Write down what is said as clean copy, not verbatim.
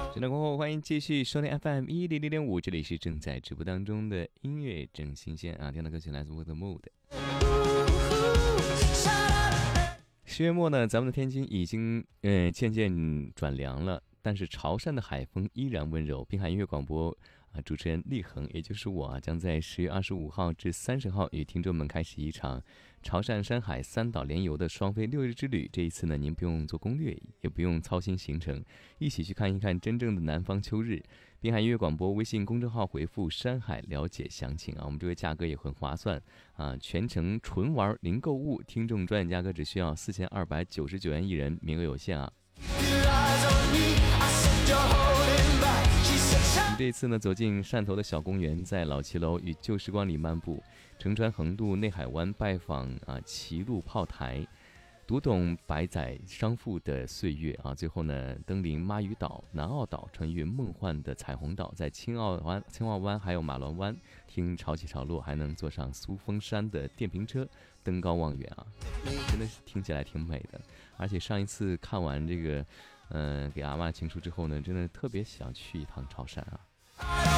整点过后，欢迎继续收听 FM100.5，这里是正在直播当中的音乐正新鲜啊！听到歌曲来自 What the Mood。10月末呢，咱们的天津已经渐渐转凉了，但是潮汕的海风依然温柔。滨海音乐广播主持人立恒，也就是我将在10月25号至30号与听众们开始一场潮汕山海3岛联游的双飞6日之旅。这一次呢，您不用做攻略，也不用操心行程，一起去看一看真正的南方秋日。滨海音乐广播微信公众号回复山海了解详情我们这个价格也很划算全程纯玩零购物，听众专业价格只需要4299元一人，名额有限啊。我们这一次呢，走进汕头的小公园，在老骑楼与旧时光里漫步，乘船横渡内海湾，拜访齐路炮台，读懂百载商埠的岁月最后呢，登临妈屿岛、南澳岛，穿越梦幻的彩虹岛，在青澳湾还有马峦湾听潮起潮落，还能坐上苏峰山的电瓶车，登高望远真的是听起来挺美的。而且上一次看完这个给阿嬷情书之后呢，真的特别想去一趟潮汕